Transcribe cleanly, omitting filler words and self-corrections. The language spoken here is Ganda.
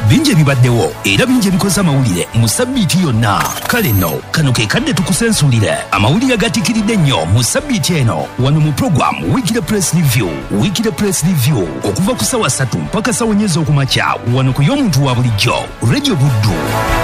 bingi ebibaddewo era bingi ebikoze amawulire mu sabbiiti yonna. Kale nno kano ke kadde tukusensulire amawulire agatikiridde ennyo mu sabbiiti eno wano mu program Weekly Press Review. Weekly Press Review okuva ku ssaawa 3 mpaka ssaawa 4 ez'okumakya wano ku y'omuntu wa bulijjo Radio Buddu.